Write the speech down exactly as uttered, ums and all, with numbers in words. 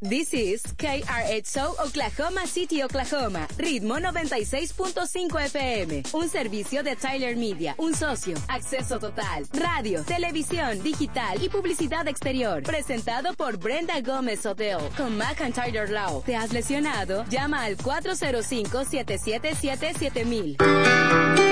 This is K R X O Oklahoma City, Oklahoma. Ritmo noventa y seis punto cinco F M. Un servicio de Tyler Media. Un socio. Acceso total. Radio, televisión, digital y publicidad exterior. Presentado por Brenda Gómez Hotel. Con McIntyre Law. ¿Te has lesionado? Llama al cuatro cero cinco, siete siete siete, siete mil.